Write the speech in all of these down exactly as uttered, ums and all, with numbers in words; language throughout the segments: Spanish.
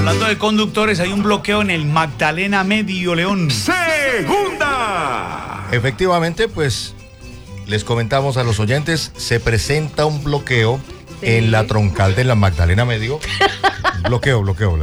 Hablando de conductores, hay un bloqueo en el Magdalena Medio León. Segunda. Efectivamente, pues les comentamos a los oyentes, se presenta un bloqueo sí. en la troncal de la Magdalena Medio. bloqueo, bloqueo.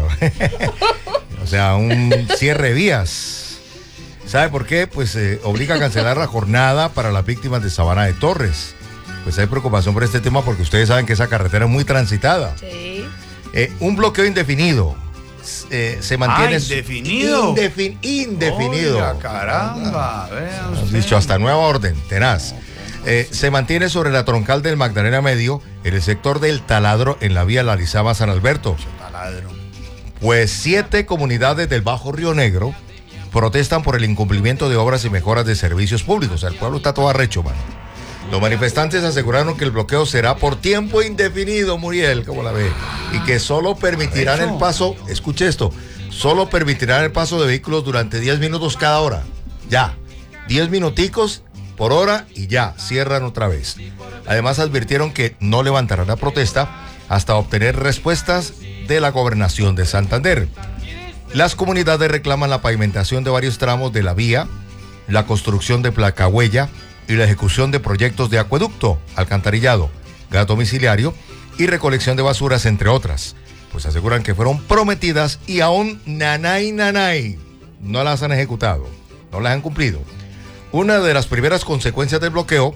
O sea, un cierre de vías. ¿Sabe por qué? Pues eh, obliga a cancelar la jornada para las víctimas de Sabana de Torres. Pues hay preocupación por este tema porque ustedes saben que esa carretera es muy transitada. Sí. Eh, un bloqueo indefinido. Eh, se mantiene. Ah, indefinido. Indefin, indefinido. Oiga, caramba. Has dicho hasta nueva orden, tenaz. Eh, se mantiene sobre la troncal del Magdalena Medio, en el sector del Taladro, en la vía Larizama San Alberto. Taladro. Pues siete comunidades del Bajo Río Negro protestan por el incumplimiento de obras y mejoras de servicios públicos. O sea, el pueblo está todo arrecho, mano. Los manifestantes aseguraron que el bloqueo será por tiempo indefinido, Muriel, ¿cómo la ve? Y que solo permitirán el paso, escuche esto, solo permitirán el paso de vehículos durante diez minutos cada hora. Ya, diez minuticos por hora y ya, cierran otra vez. Además advirtieron que no levantarán la protesta hasta obtener respuestas de la Gobernación de Santander. Las comunidades reclaman la pavimentación de varios tramos de la vía, la construcción de placahuella y la ejecución de proyectos de acueducto, alcantarillado, gas domiciliario y recolección de basuras, entre otras. Pues aseguran que fueron prometidas y aún nanay nanay no las han ejecutado, no las han cumplido. Una de las primeras consecuencias del bloqueo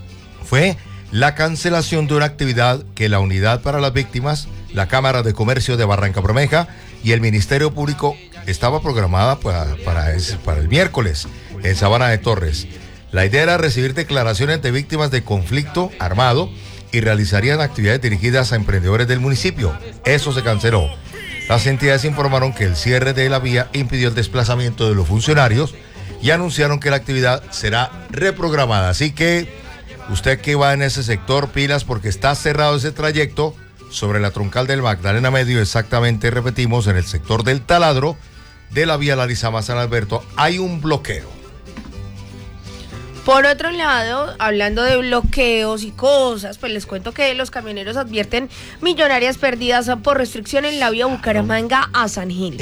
fue la cancelación de una actividad que la Unidad para las Víctimas, la Cámara de Comercio de Barranca Bermeja y el Ministerio Público estaba programada para, para, ese, para el miércoles en Sabana de Torres. La idea era recibir declaraciones de víctimas de conflicto armado y realizarían actividades dirigidas a emprendedores del municipio. Eso se canceló. Las entidades informaron que el cierre de la vía impidió el desplazamiento de los funcionarios y anunciaron que la actividad será reprogramada. Así que usted que va en ese sector, pilas, porque está cerrado ese trayecto sobre la troncal del Magdalena Medio, exactamente, repetimos, en el sector del Taladro de la vía Larizama San Alberto, hay un bloqueo. Por otro lado, hablando de bloqueos y cosas, pues les cuento que los camioneros advierten millonarias pérdidas por restricción en la vía Bucaramanga a San Gil.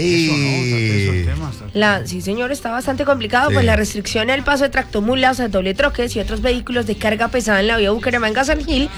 Y... La, sí, señor, está bastante complicado, sí. Pues la restricción al paso de tractomulas, doble troques y otros vehículos de carga pesada en la vía Bucaramanga a San Gil,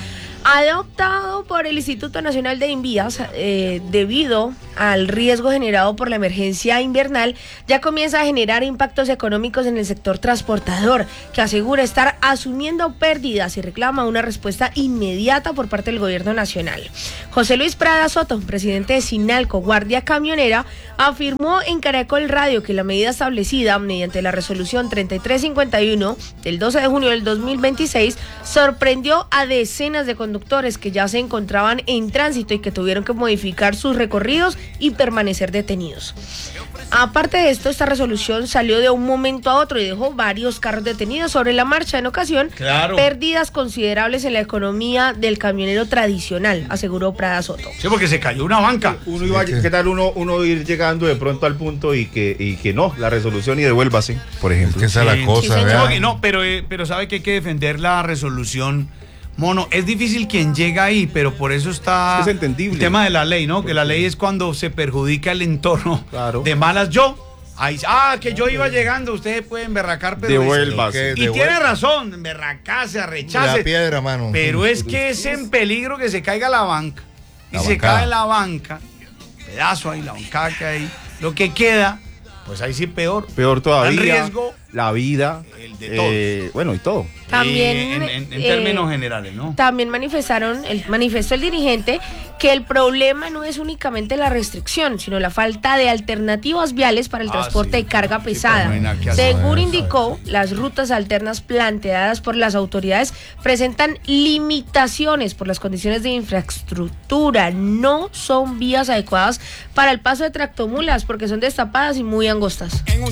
adoptado por el Instituto Nacional de Invías, eh, debido al riesgo generado por la emergencia invernal, ya comienza a generar impactos económicos en el sector transportador, que asegura estar asumiendo pérdidas y reclama una respuesta inmediata por parte del gobierno nacional. José Luis Prada Soto, presidente de Sinalco, Guardia Camionera, afirmó en Caracol Radio que la medida establecida mediante la resolución treinta y tres cincuenta y uno del doce de junio del dos mil veintiséis sorprendió a decenas de conductores conductores que ya se encontraban en tránsito y que tuvieron que modificar sus recorridos y permanecer detenidos. Aparte de esto, esta resolución salió de un momento a otro y dejó varios carros detenidos sobre la marcha, en ocasión, claro, pérdidas considerables en la economía del camionero tradicional, aseguró Prada Soto. Sí, porque se cayó una banca. Uno iba, ¿qué tal uno, uno ir llegando de pronto al punto y que, y que no, la resolución y devuélvase, por ejemplo? Es que esa es la cosa, sí, ¿verdad? No, pero, eh, pero sabe que hay que defender la resolución. Mono, es difícil quien llega ahí, pero por eso está es entendible. El tema de la ley, ¿no? Que la ley es cuando se perjudica el entorno, claro, de malas. Yo, ahí, ah, que yo iba llegando, ustedes pueden emberracar, pero devuélvase. Es, y tiene razón, emberracase, arrechase. La piedra, mano. Pero es que es en peligro que se caiga la banca. Y la se bancada. Cae la banca, pedazo ahí, la bancada que hay, lo que queda, pues ahí sí peor. Peor todavía. El riesgo. La vida. El de todos. Eh, bueno, y todo. También, eh, en, en, en eh, términos generales, ¿no? También manifestaron, el, manifestó el dirigente que el problema no es únicamente la restricción, sino la falta de alternativas viales para el ah, transporte sí. de carga pesada. Sí, no Según indicó, las rutas alternas planteadas por las autoridades presentan limitaciones por las condiciones de infraestructura. No son vías adecuadas para el paso de tractomulas porque son destapadas y muy angostas.